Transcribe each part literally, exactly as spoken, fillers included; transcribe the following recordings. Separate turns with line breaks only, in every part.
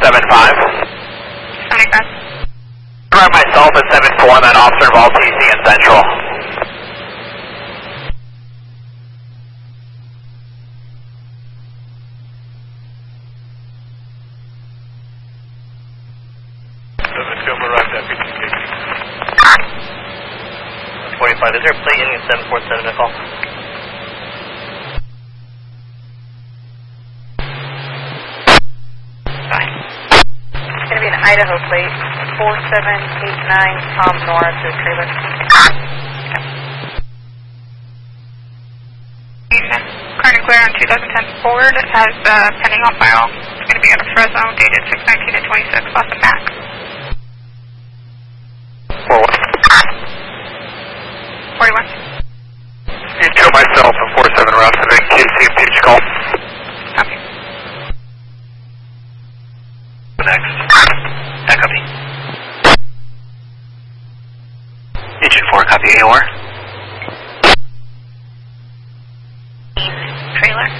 seven five.
seventy-five.
Right myself at seven four, that officer involved T C in Central.
forty-five, is there a plate ending in seven four seven to call?
Fine. It's going to be an Idaho plate, four seven eight nine Tom Norris to the trailer. Okay. Current clear on two thousand ten Ford has uh, pending on file. It's going to be out of Fresno, dated six nineteen to twenty-six, Boston Max. forty-one.
You two myself and four seven round seven K C M P call.
Copy.
Next. Yeah, copy. Engine four, copy A O R.
Trailer.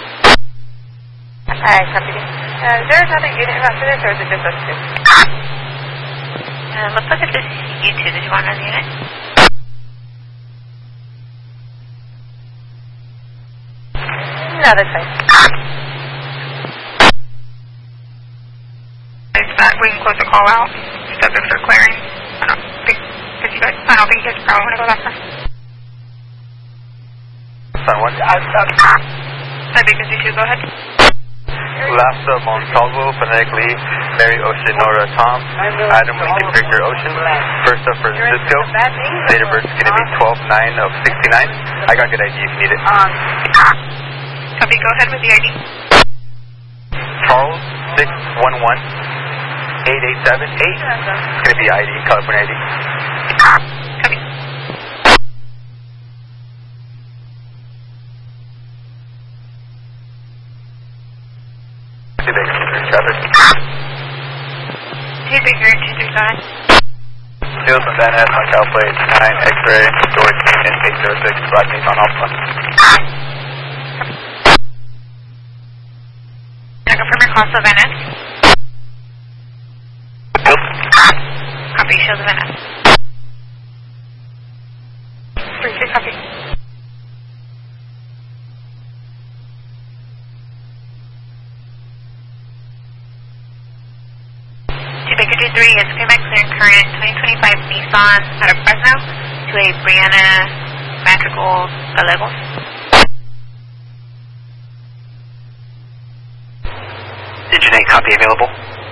Hi, copy. Uh, is there another unit after this, or is it just us two?
Uh, looks like it's just you two. Did you want another unit?
No, that's fine. Is that we can close the call out? Subjects are clearing. I don't think, because you guys, I don't think you guys probably want to go that far.
Someone.
I think it's you two, go ahead.
Last up Montalvo, phonetically Mary Ocean Nora Tom, Adam Lincoln Victor Ocean. First up for Cisco. Date of birth is going to be twelve nine of sixty-nine. I got good I D if you need it.
Copy, go ahead with the I D.
Charles six one one eight eight seven eight. It's going to be I D, California I D.
Copy. Hey, Baker, two three seven.
Hills and Van Ness on Cal Plate nine X-ray, door Union eight zero six, Rodney's on Alpha.
Can I confirm your cost of Van Ness? Copy, shows Van Ness. three three, copy. Baker two three is came back clear current twenty twenty-five Nissan out of Fresno to a Brianna Madrigal Gallegos.
Engine eight, copy available.